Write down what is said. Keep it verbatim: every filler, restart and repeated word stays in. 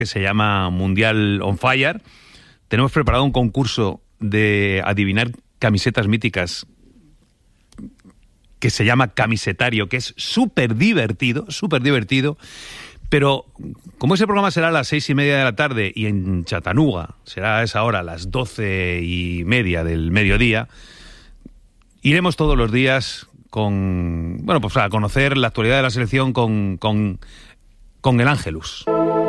que se llama Mundial on Fire. Tenemos preparado un concurso de adivinar camisetas míticas que se llama Camisetario, que es súper divertido, súper divertido. Pero como ese programa será a las seis y media de la tarde y en Chattanooga será a esa hora, a las doce y media del mediodía, iremos todos los días con, bueno, pues a conocer la actualidad de la selección con, con, con el Ángelus.